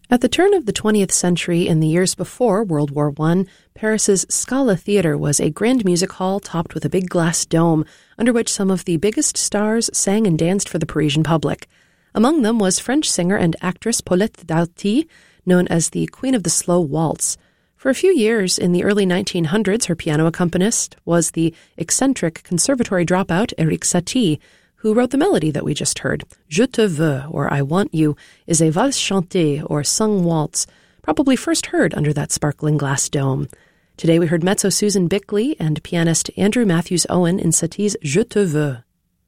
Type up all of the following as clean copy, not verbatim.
At the turn of the 20th century, in the years before World War I, Paris's Scala Theatre was a grand music hall topped with a big glass dome, under which some of the biggest stars sang and danced for the Parisian public. Among them was French singer and actress Paulette Darty, known as the Queen of the Slow Waltz. For a few years in the early 1900s, her piano accompanist was the eccentric conservatory dropout Erik Satie, who wrote the melody that we just heard. Je te veux, or I Want You, is a valse chantée, or sung waltz, probably first heard under that sparkling glass dome. Today we heard mezzo Susan Bickley and pianist Andrew Matthews Owen in Satie's Je te veux.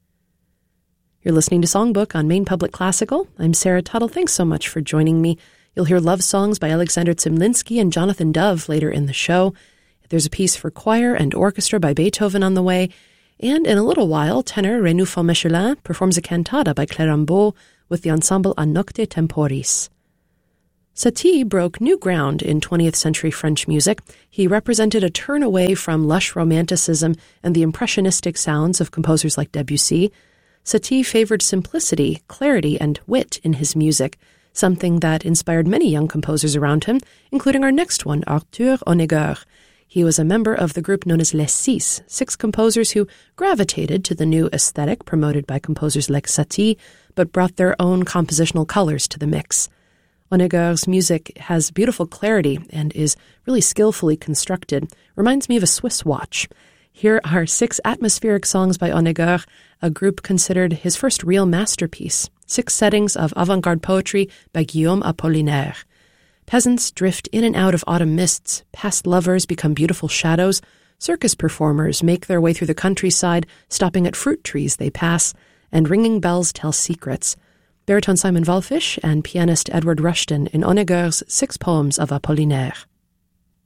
You're listening to Songbook on Maine Public Classical. I'm Sarah Tuttle. Thanks so much for joining me. You'll hear love songs by Alexander Zemlinsky and Jonathan Dove later in the show. There's a piece for choir and orchestra by Beethoven on the way. And in a little while, tenor Renaud Michelin performs a cantata by Claire Rambaud with the ensemble A Nocte Temporis. Satie broke new ground in 20th century French music. He represented a turn away from lush romanticism and the impressionistic sounds of composers like Debussy. Satie favored simplicity, clarity, and wit in his music, something that inspired many young composers around him, including our next one, Arthur Honegger. He was a member of the group known as Les Six composers who gravitated to the new aesthetic promoted by composers like Satie, but brought their own compositional colors to the mix. Honegger's music has beautiful clarity and is really skillfully constructed. Reminds me of a Swiss watch. Here are 6 atmospheric songs by Honegger, a group considered his first real masterpiece. 6 settings of avant-garde poetry by Guillaume Apollinaire. Peasants drift in and out of autumn mists, past lovers become beautiful shadows, circus performers make their way through the countryside, stopping at fruit trees they pass, and ringing bells tell secrets. Baritone Simon Wallfisch and pianist Edward Rushton in Honegger's 6 poems of Apollinaire.